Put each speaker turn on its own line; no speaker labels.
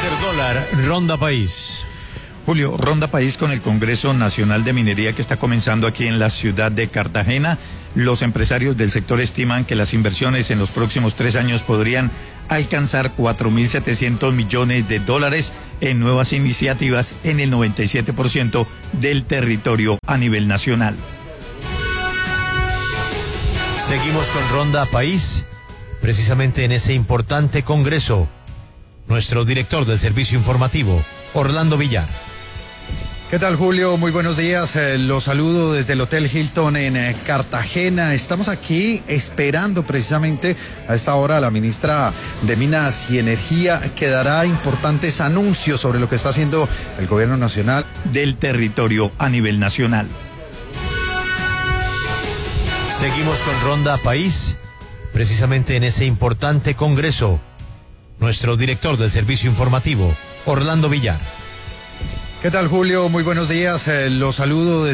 Dólar, Ronda País.
Julio, Ronda País con el Congreso Nacional de Minería que está comenzando aquí en la ciudad de Cartagena. Los empresarios del sector estiman que las inversiones en los próximos 3 años podrían alcanzar 4.700 millones de dólares en nuevas iniciativas en el 97% del territorio a nivel nacional.
Seguimos con Ronda País, precisamente en ese importante congreso. Nuestro director del servicio informativo, Orlando Villar.
¿Qué tal, Julio? Muy buenos días. Los saludo desde el Hotel Hilton en Cartagena. Estamos aquí esperando precisamente a esta hora a la ministra de Minas y Energía, que dará importantes anuncios sobre lo que está haciendo el gobierno nacional
del territorio a nivel nacional.
Seguimos con Ronda País, precisamente en ese importante congreso. Nuestro director del servicio informativo, Orlando Villar.
¿Qué tal, Julio? Muy buenos días. Los saludo desde